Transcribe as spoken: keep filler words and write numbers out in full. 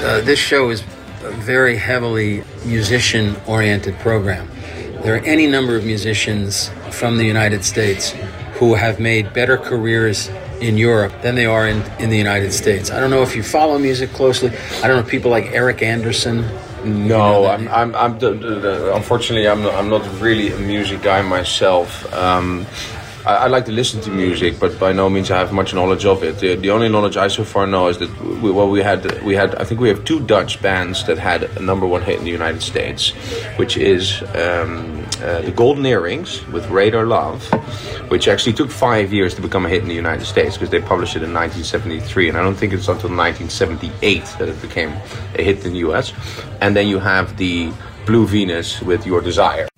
uh, this show is a very heavily musician-oriented program. There are any number of musicians from the United States who have made better careers in Europe than they are in, in the United States. I don't know if you follow music closely. I don't know, people like Eric Anderson. No, you know I'm, I'm, I'm the, the, the, unfortunately, I'm not, I'm not really a music guy myself. Um, I, I like to listen to music, but by no means I have much knowledge of it. The, the only knowledge I so far know is that we, well, we had, we had, I think we have two Dutch bands that had a number one hit in the United States, which is um, uh, the Golden Earrings with Radar Love, which actually took five years to become a hit in the United States because they published it in nineteen seventy-three, and I don't think it's until nineteen seventy-eight that it became a hit in the U S. And then you have the Blue Venus with Your Desire.